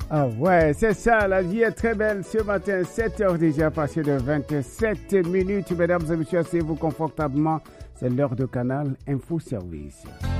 Ah ouais, c'est ça, la vie est très belle ce matin, 7 heures déjà, passé de 27 minutes. Mesdames et messieurs, asseyez-vous confortablement, c'est l'heure de Canal Info Service.